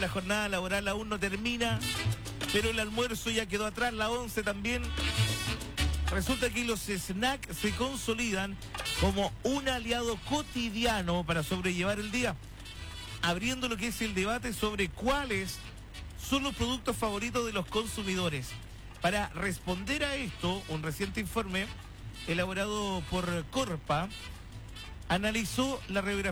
la jornada laboral aún no termina, pero el almuerzo ya quedó atrás, la 11 también. Resulta que los snacks se consolidan como un aliado cotidiano para sobrellevar el día, abriendo lo que es el debate sobre cuáles son los productos favoritos de los consumidores. Para responder a esto, un reciente informe elaborado por Corpa analizó la radiografía